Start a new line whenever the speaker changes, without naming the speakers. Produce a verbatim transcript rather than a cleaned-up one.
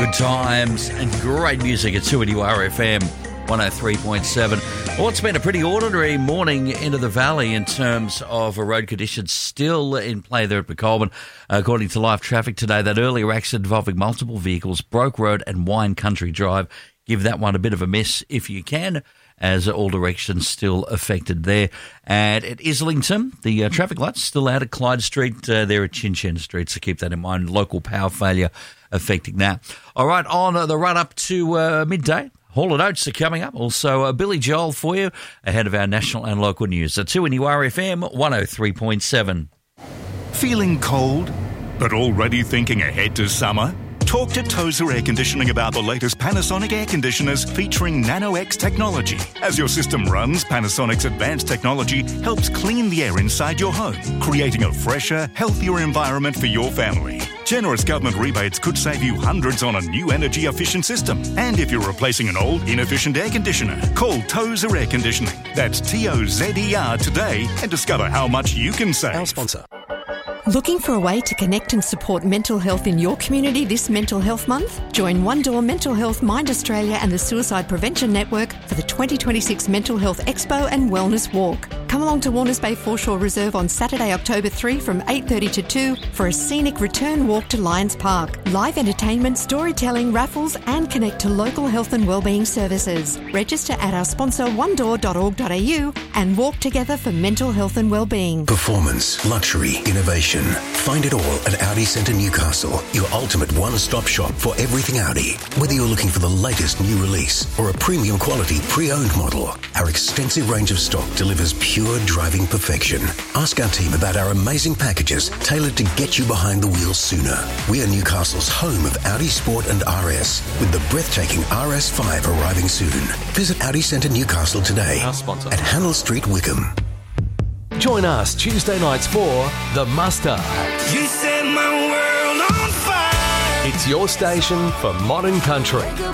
Good times and great music at two N U R F M one oh three point seven. Well, it's been a pretty ordinary morning into the valley in terms of road conditions still in play there at McColman. According to Live Traffic today, that earlier accident involving multiple vehicles, Broke Road and Wine Country Drive. Give that one a bit of a miss if you can, as all directions still affected there. And at Islington, the uh, traffic lights still out at Clyde Street. Uh, there at Chin Chen Street, so keep that in mind. Local power failure affecting that. All right, on uh, the run-up to uh, midday, Hall and Oates are coming up. Also, uh, Billy Joel for you ahead of our national and local news. At two N U R F M one oh three point seven.
Feeling cold, but already thinking ahead to summer? Talk to Tozer Air Conditioning about the latest Panasonic air conditioners featuring Nano-X technology. As your system runs, Panasonic's advanced technology helps clean the air inside your home, creating a fresher, healthier environment for your family. Generous government rebates could save you hundreds on a new energy-efficient system. And if you're replacing an old, inefficient air conditioner, call Tozer Air Conditioning. That's T O Z E R today and discover how much you can save.
Our sponsor.
Looking for a way to connect and support mental health in your community this Mental Health Month? Join One Door Mental Health, Mind Australia and the Suicide Prevention Network for the twenty twenty-six Mental Health Expo and Wellness Walk. Come along to Warners Bay Foreshore Reserve on Saturday, October third from eight thirty to two for a scenic return walk to Lions Park. Live entertainment, storytelling, raffles and connect to local health and wellbeing services. Register at our sponsor one door dot org dot a u and walk together for mental health and wellbeing.
Performance, luxury, innovation. Find it all at Audi Centre Newcastle, your ultimate one-stop shop for everything Audi. Whether you're looking for the latest new release or a premium quality pre-owned model, our extensive range of stock delivers pure driving perfection. Ask our team about our amazing packages tailored to get you behind the wheel sooner. We are Newcastle's home of Audi Sport and R S, with the breathtaking R S five arriving soon. Visit Audi Centre Newcastle today
Our sponsor.
at Hannell Street, Wickham.
Join us Tuesday nights for The Muster.
You set my world on fire.
It's your station for modern country.